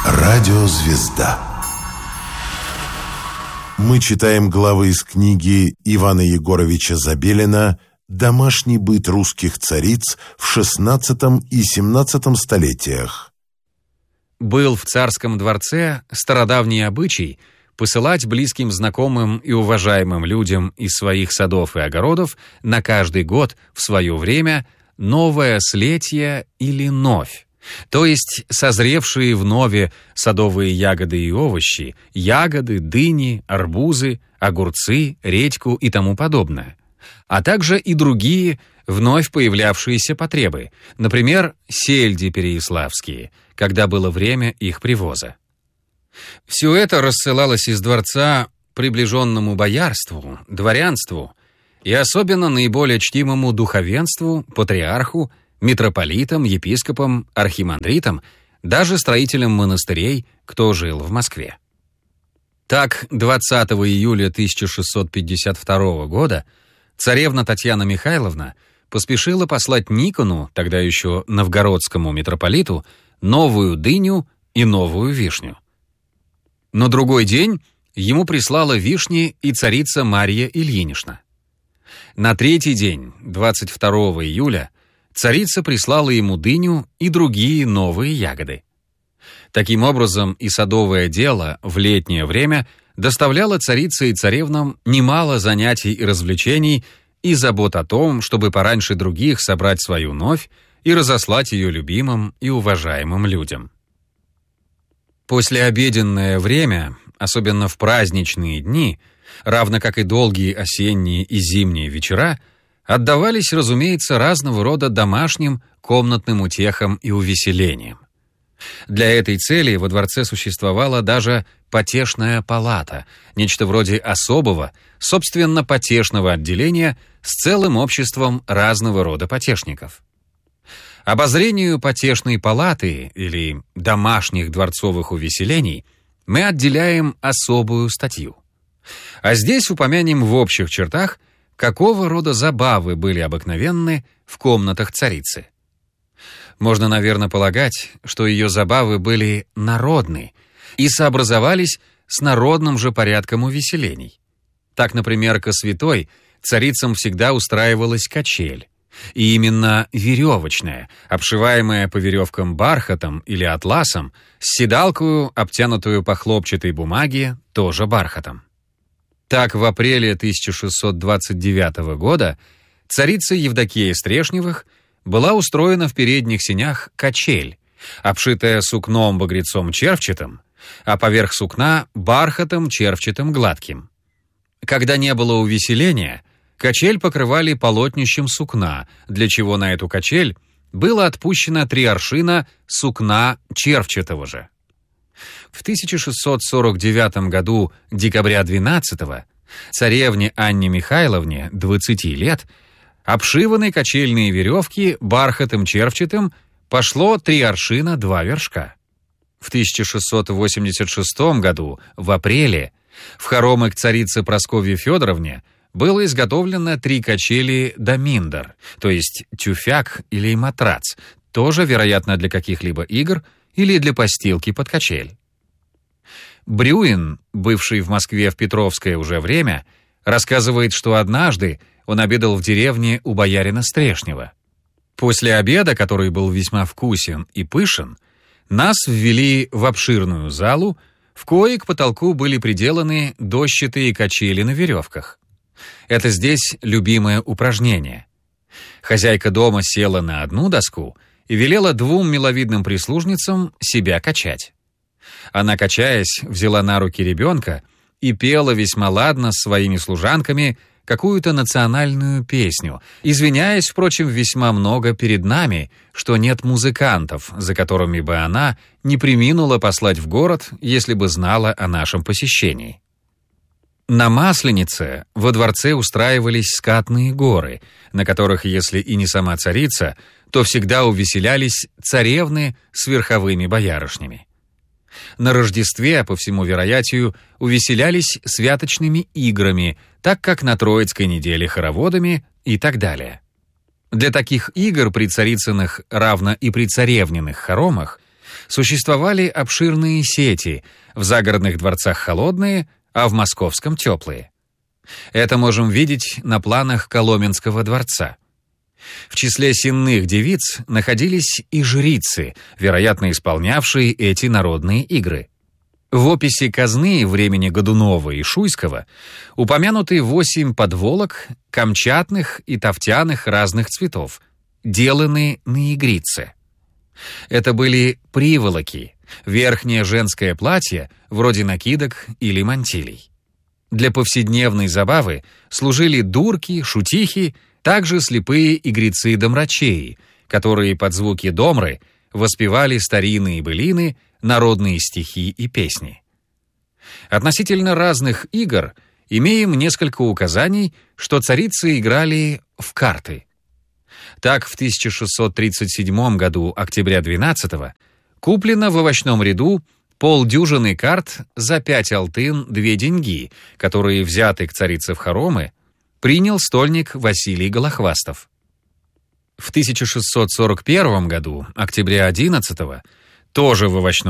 Радиозвезда. Мы читаем главы из книги Ивана Егоровича Забелина «Домашний быт русских цариц в XVI и XVII столетиях». Был в царском дворце стародавний обычай посылать близким, знакомым и уважаемым людям из своих садов и огородов на каждый год в свое время новое слетье или новь. То есть созревшие вновь садовые ягоды и овощи, ягоды, дыни, арбузы, огурцы, редьку и тому подобное. А также и другие вновь появлявшиеся потребы, например, сельди переяславские, когда было время их привоза. Все это рассылалось из дворца приближенному боярству, дворянству и особенно наиболее чтимому духовенству, патриарху, митрополитам, епископам, архимандритам, даже строителям монастырей, кто жил в Москве. Так, 20 июля 1652 года царевна Татьяна Михайловна поспешила послать Никону, тогда еще новгородскому митрополиту, новую дыню и новую вишню. На другой день ему прислала вишни и царица Марья Ильинична. На третий день, 22 июля, царица прислала ему дыню и другие новые ягоды. Таким образом, и садовое дело в летнее время доставляло царице и царевнам немало занятий и развлечений и забот о том, чтобы пораньше других собрать свою новь и разослать ее любимым и уважаемым людям. Послеобеденное время, особенно в праздничные дни, равно как и долгие осенние и зимние вечера, отдавались, разумеется, разного рода домашним комнатным утехам и увеселениям. Для этой цели во дворце существовала даже потешная палата, нечто вроде особого, собственно, потешного отделения с целым обществом разного рода потешников. Обозрению потешной палаты или домашних дворцовых увеселений мы отделяем особую статью. А здесь упомянем в общих чертах, какого рода забавы были обыкновенны в комнатах царицы. Можно, наверное, полагать, что ее забавы были народны и сообразовались с народным же порядком увеселений. Так, например, ко святой царицам всегда устраивалась качель, и именно веревочная, обшиваемая по веревкам бархатом или атласом, с седалкою, обтянутую по хлопчатой бумаге, тоже бархатом. Так, в апреле 1629 года царица Евдокия Стрешневых была устроена в передних сенях качель, обшитая сукном-багрецом червчатым, а поверх сукна бархатом червчатым гладким. Когда не было увеселения, качель покрывали полотнищем сукна, для чего на эту качель было отпущено 3 аршина сукна червчатого же. В 1649 году, декабря 12-го, царевне Анне Михайловне, 20 лет, обшиванной качельные веревки бархатом червчатым пошло 3 аршина 2 вершка. В 1686 году, в апреле, в хоромы к царице Прасковье Федоровне было изготовлено 3 качели доминдер, то есть тюфяк или матрац, тоже, вероятно, для каких-либо игр или для постилки под качель. Брюин, бывший в Москве в Петровское уже время, рассказывает, что однажды он обедал в деревне у боярина Стрешнева. После обеда, который был весьма вкусен и пышен, нас ввели в обширную залу, в коей к потолку были приделаны дощатые качели на веревках. Это здесь любимое упражнение. Хозяйка дома села на одну доску и велела 2 миловидным прислужницам себя качать. Она, качаясь, взяла на руки ребенка и пела весьма ладно с своими служанками какую-то национальную песню, извиняясь, впрочем, весьма много перед нами, что нет музыкантов, за которыми бы она не преминула послать в город, если бы знала о нашем посещении. На Масленице во дворце устраивались скатные горы, на которых, если и не сама царица, то всегда увеселялись царевны с верховыми боярышнями. На Рождестве, по всему вероятию, увеселялись святочными играми, так как на Троицкой неделе хороводами и так далее. Для таких игр при царицыных, равно и при царевниных хоромах, Существовали обширные сети, в загородных дворцах холодные, а в московском теплые. Это можем видеть на планах Коломенского дворца. В числе сенных девиц находились и жрицы, вероятно, исполнявшие эти народные игры. В описи казны времени Годунова и Шуйского упомянуты 8 подволок камчатных и тафтяных разных цветов, деланные на игрице. Это были приволоки, верхнее женское платье, вроде накидок или мантилей. Для повседневной забавы служили дурки, шутихи, также слепые игрецы-домрачеи, которые под звуки домры воспевали старинные былины, народные стихи и песни. Относительно разных игр имеем несколько указаний, что царицы играли в карты. Так, в 1637 году, октября 12-го, куплено в овощном ряду полдюжины карт за 5 алтын 2 деньги, которые, взяты к царице в хоромы, принял стольник Василий Голохвастов. В 1641 году, октября 11-го, тоже в овощном